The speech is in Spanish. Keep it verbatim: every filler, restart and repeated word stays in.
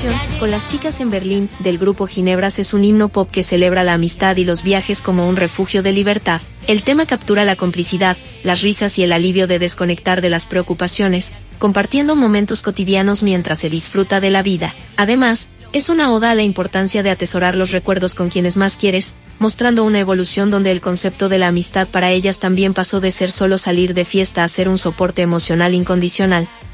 canción, Con las chicas en Berlín, del grupo Ginebras, es un himno pop que celebra la amistad y los viajes como un refugio de libertad. El tema captura la complicidad, las risas y el alivio de desconectar de las preocupaciones, compartiendo momentos cotidianos mientras se disfruta de la vida. Además, es una oda a la importancia de atesorar los recuerdos con quienes más quieres, mostrando una evolución donde el concepto de la amistad para ellas también pasó de ser solo salir de fiesta a ser un soporte emocional incondicional.